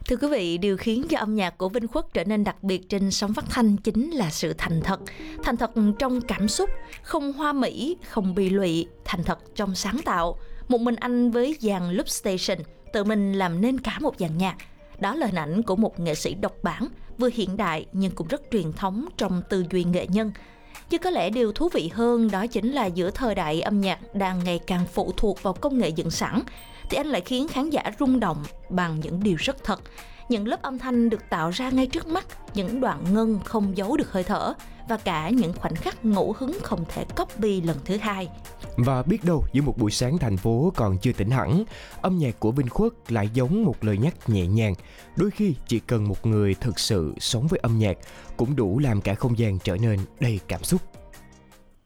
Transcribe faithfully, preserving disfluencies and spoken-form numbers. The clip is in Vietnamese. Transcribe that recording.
Thưa quý vị, điều khiến cho âm nhạc của Vinh Khuất trở nên đặc biệt trên sóng phát thanh chính là sự thành thật. Thành thật trong cảm xúc, không hoa mỹ, không bi lụy, thành thật trong sáng tạo. Một mình anh với dàn Loop Station, tự mình làm nên cả một dàn nhạc. Đó là hình ảnh của một nghệ sĩ độc bản, vừa hiện đại nhưng cũng rất truyền thống trong tư duy nghệ nhân. Chứ có lẽ điều thú vị hơn đó chính là giữa thời đại âm nhạc đang ngày càng phụ thuộc vào công nghệ dựng sẵn, thì anh lại khiến khán giả rung động bằng những điều rất thật. Những lớp âm thanh được tạo ra ngay trước mắt, những đoạn ngân không giấu được hơi thở, và cả những khoảnh khắc ngẫu hứng không thể copy lần thứ hai. Và biết đâu giữa một buổi sáng thành phố còn chưa tỉnh hẳn, âm nhạc của Vinh Khuất lại giống một lời nhắc nhẹ nhàng. Đôi khi chỉ cần một người thực sự sống với âm nhạc cũng đủ làm cả không gian trở nên đầy cảm xúc.